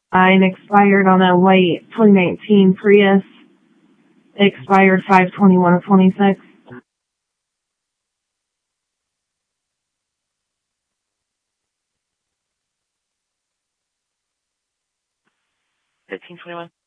Mine expired on a white 2019 Prius. It expired 5/21 of 26. 1521.